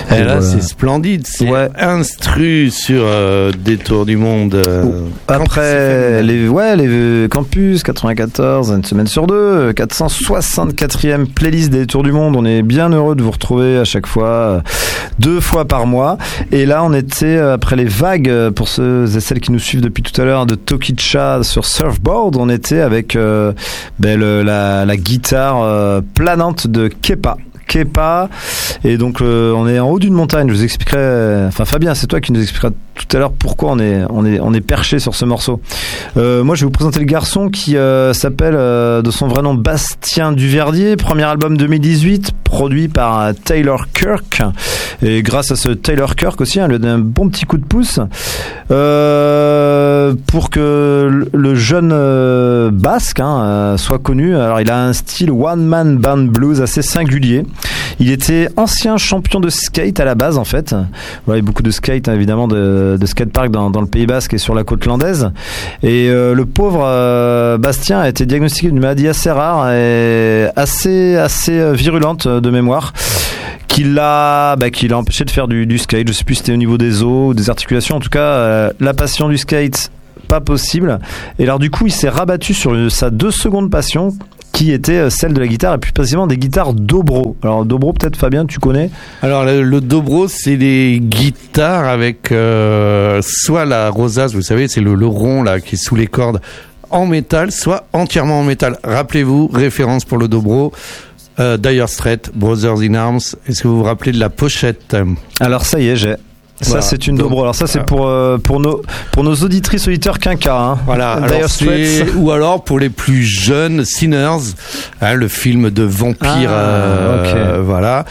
Et là, c'est splendide. C'est instru sur des tours du monde. Après les Campus 94, une semaine sur deux, 464e playlist des tours du monde. On est bien heureux de vous retrouver à chaque fois, 2 fois par mois. Et là, on était après les vagues, pour ceux et celles qui nous suivent depuis tout à l'heure, de Tokicha sur Surfboard. On était avec la guitare planante de Kepa, et donc on est en haut d'une montagne. Je vous expliquerai, Fabien, c'est toi qui nous expliquera tout à l'heure pourquoi on est perché sur ce morceau. Moi je vais vous présenter le garçon qui s'appelle de son vrai nom Bastien Duverdier. Premier album 2018 produit par Taylor Kirk, et grâce à ce Taylor Kirk aussi, lui donne un bon petit coup de pouce pour que le jeune basque soit connu. Alors il a un style one man band blues assez singulier. Il était ancien champion de skate à la base en fait. Il y a beaucoup de skate évidemment, de skatepark dans le Pays Basque et sur la côte landaise. Et le pauvre Bastien a été diagnostiqué d'une maladie assez rare et assez virulente de mémoire, qui l'a empêché de faire du skate. Je sais plus si c'était au niveau des os ou des articulations. En tout cas, la passion du skate, pas possible. Et alors du coup, il s'est rabattu sur sa 2 secondes passion, qui était celle de la guitare, et plus précisément des guitares dobro. Alors dobro, peut-être Fabien, tu connais? Alors le dobro, c'est des guitares avec soit la rosace, vous savez, c'est le rond là qui est sous les cordes, en métal, soit entièrement en métal. Rappelez-vous, référence pour le dobro, Dire Straits, Brothers in Arms. Est-ce que vous vous rappelez de la pochette? Alors ça y est, j'ai. Ça, c'est une dobro. Alors ça, c'est pour nos auditrices, auditeurs quinca. Voilà. Alors ou alors pour les plus jeunes, Sinners, le film de vampire. Voilà.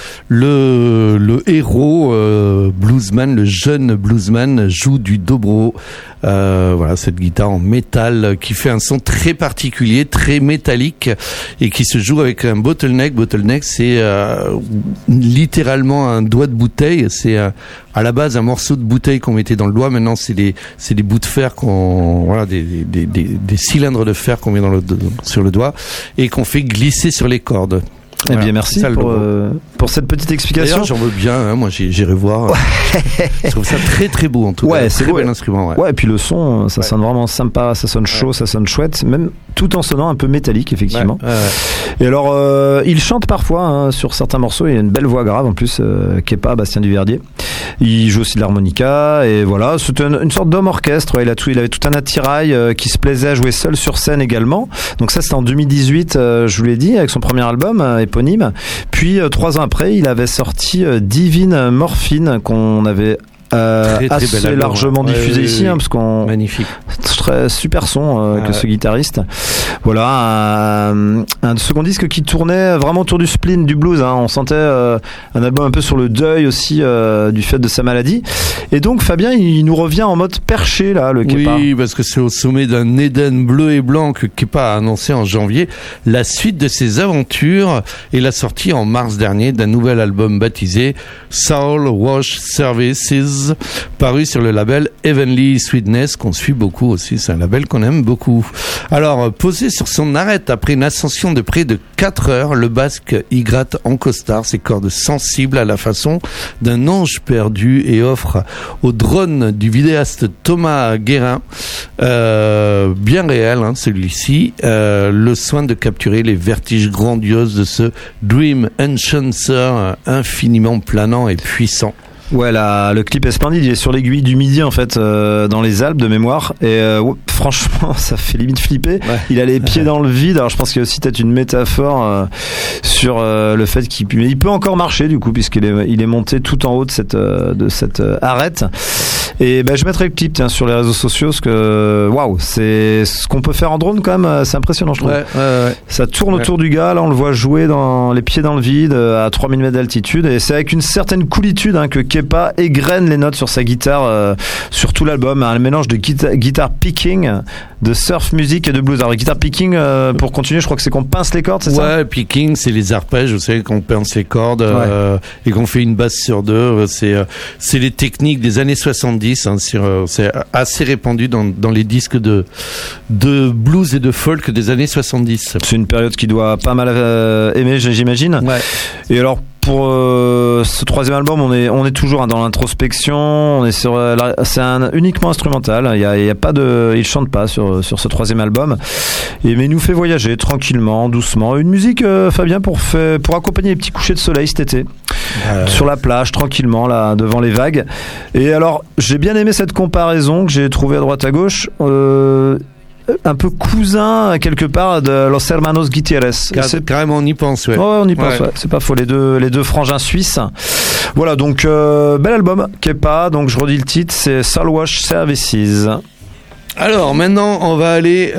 Le héros bluesman, le jeune bluesman joue du dobro. Voilà, cette guitare en métal qui fait un son très particulier, très métallique, et qui se joue avec un bottleneck. Bottleneck, c'est littéralement un doigt de bouteille. C'est à la base un morceau de bouteille qu'on mettait dans le doigt. Maintenant, c'est des bouts de fer des cylindres de fer qu'on met sur le doigt et qu'on fait glisser sur les cordes. Voilà. Eh bien, merci pour cette petite explication. D'ailleurs, j'en veux bien, moi j'irai voir. Je trouve ça très très beau en tout cas. C'est très bel instrument. Ouais, et puis le son, ça sonne vraiment sympa, ça sonne chaud, ça sonne chouette, même tout en sonnant un peu métallique, effectivement. Et alors, il chante parfois sur certains morceaux, il a une belle voix grave en plus, Kepa, Bastien Duverdier. Il joue aussi de l'harmonica, et voilà, c'était une sorte d'homme orchestre. Il avait tout un attirail qui se plaisait à jouer seul sur scène également. Donc ça, c'était en 2018, je vous l'ai dit, avec son premier album éponyme. Puis 3 ans après, il avait sorti Divine Morphine, qu'on avait assez largement diffusé ici, parce qu'on magnifique, très super son que ce guitariste. Voilà, un second disque qui tournait vraiment autour du spleen, du blues. On sentait un album un peu sur le deuil aussi du fait de sa maladie. Et donc Fabien, il nous revient en mode perché là, le Kepa. Oui, parce que c'est au sommet d'un Éden bleu et blanc que Kepa a annoncé en janvier la suite de ses aventures et la sortie en mars dernier d'un nouvel album baptisé Soul Wash Services, paru sur le label Heavenly Sweetness, qu'on suit beaucoup aussi. C'est un label qu'on aime beaucoup. Alors, posé sur son arête après une ascension de près de 4 heures, le basque y gratte en costard ses cordes sensibles à la façon d'un ange perdu et offre au drone du vidéaste Thomas Guérin, bien réel celui-ci, le soin de capturer les vertiges grandioses de ce Dream Enchancer infiniment planant et puissant. Ouais, le clip est splendide. Il est sur l'aiguille du Midi en fait, dans les Alpes de mémoire. Et franchement, ça fait limite flipper. Ouais. Il a les pieds dans le vide. Alors je pense qu'il y a aussi peut-être une métaphore sur le fait qu'il peut encore marcher du coup, puisqu'il est monté tout en haut de cette arête. Et je mettrai le clip sur les réseaux sociaux, parce que waouh, c'est ce qu'on peut faire en drone quand même. C'est impressionnant, je trouve. Ouais. Ça tourne autour du gars. Là, on le voit jouer dans les pieds dans le vide à 3000 mètres d'altitude, et c'est avec une certaine coolitude que Kepa égrène les notes sur sa guitare sur tout l'album, un mélange de guitare picking, de surf music et de blues. Alors guitare picking, pour continuer, je crois que c'est qu'on pince les cordes, c'est ça? Ouais, picking, c'est les arpèges, vous savez, qu'on pince les cordes et qu'on fait une basse sur deux. C'est les techniques des années 70. C'est assez répandu dans les disques de blues et de folk des années 70. C'est une période qui doit pas mal aimer, j'imagine. Ouais. Et alors, pour ce troisième album, on est toujours dans l'introspection. On est sur, c'est uniquement instrumental. Il y a pas de, il chante pas sur ce troisième album. Mais il nous fait voyager tranquillement, doucement. Une musique, Fabien, pour accompagner les petits couchers de soleil cet été. Sur la plage, tranquillement, là, devant les vagues. Et alors, j'ai bien aimé cette comparaison que j'ai trouvée à droite à gauche. Un peu cousin quelque part de Los Hermanos Gutiérrez. Carrément, on y pense, ouais. Ouais, on y pense, ouais. C'est pas faux, les deux frangins suisses. Voilà, donc bel album, Kepa. Donc je redis le titre, c'est Soul Wash Services. Alors maintenant, on va aller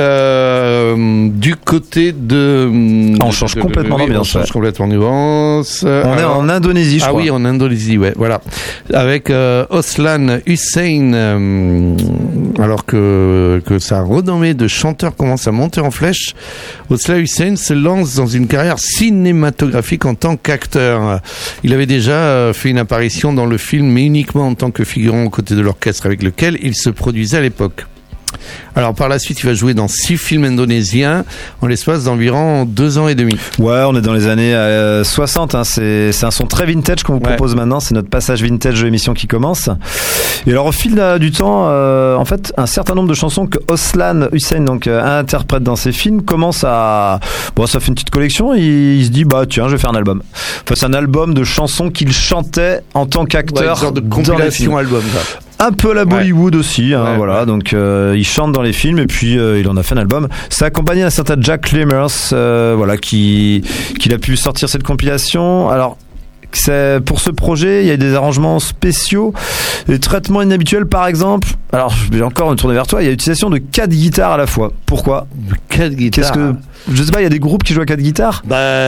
du côté de. On change complètement d'ambiance. On change complètement d'ambiance. On est en Indonésie, je crois. Ah oui, en Indonésie, ouais, voilà. Avec Oslan Hussein, alors que sa renommée de chanteur commence à monter en flèche, Oslan Hussein se lance dans une carrière cinématographique en tant qu'acteur. Il avait déjà fait une apparition dans le film, mais uniquement en tant que figurant aux côtés de l'orchestre avec lequel il se produisait à l'époque. Alors par la suite, il va jouer dans 6 films indonésiens en l'espace d'environ 2 ans et demi. Ouais, on est dans les années 60. Hein. C'est un son très vintage qu'on vous propose maintenant. C'est notre passage vintage de l'émission qui commence. Et alors au fil du temps, en fait, un certain nombre de chansons que Oslan Hussein donc interprète dans ses films commence à ça fait une petite collection. Il se dit tiens, je vais faire un album. Enfin, c'est un album de chansons qu'il chantait en tant qu'acteur. Une sorte de compilation album. Ça. Un peu la Bollywood aussi, hein, voilà. Donc il chante dans les films et puis il en a fait un album. C'est accompagné d'un certain Jack Lemers, qu'il a pu sortir cette compilation. Alors pour ce projet, il y a des arrangements spéciaux, des traitements inhabituels, par exemple. Alors je vais encore me tourner vers toi. Il y a l'utilisation de 4 guitares à la fois. Pourquoi 4 guitares. Je sais pas, il y a des groupes qui jouent à 4 guitares.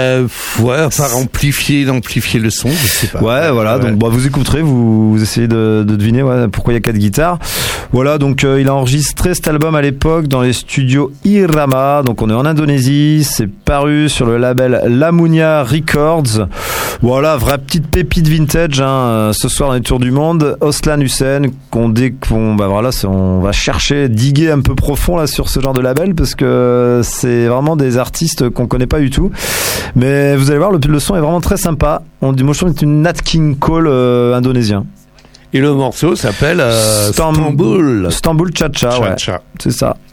Amplifier le son, je sais pas. Ouais, voilà. Ouais. Donc, vous écouterez, vous essayez de deviner pourquoi il y a 4 guitares. Voilà, donc il a enregistré cet album à l'époque dans les studios Irama. Donc, on est en Indonésie. C'est paru sur le label Lamunia Records. Voilà, vraie petite pépite vintage. Hein. Ce soir, dans les tours du monde, Oslan Hussein, on va chercher, diguer un peu profond là sur ce genre de label parce que c'est vraiment des artistes qu'on connaît pas du tout, mais vous allez voir, le son est vraiment très sympa. Moi je trouve que c'est une Nat King Cole indonésien. Et le morceau s'appelle Istanbul Cha-Cha, ouais. C'est ça.